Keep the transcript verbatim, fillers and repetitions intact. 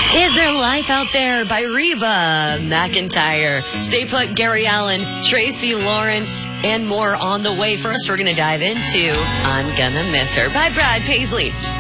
Is There Life Out There by Reba McEntire. Stay put, Gary Allan, Tracy Lawrence, and more on the way. First, we're going to dive into I'm Gonna Miss Her by Brad Paisley.